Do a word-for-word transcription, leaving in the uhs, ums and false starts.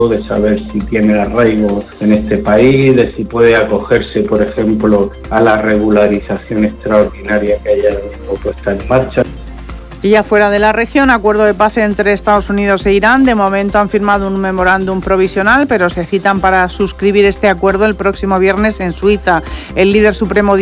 de saber si tiene arraigo en este país, de si puede acogerse, por ejemplo, a la regularización extraordinaria que haya puesta en marcha. Y ya fuera de la región, acuerdo de paz entre Estados Unidos e Irán. De momento han firmado un memorándum provisional, pero se citan para suscribir este acuerdo el próximo viernes en Suiza. El líder supremo